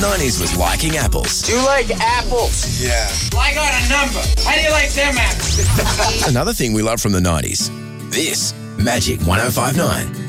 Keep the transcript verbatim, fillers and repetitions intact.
nineties was liking apples. Do you like apples? Yeah. Well, I got a number. How do you like them apples? Another thing we love from the nineties. This, Magic one oh five nine.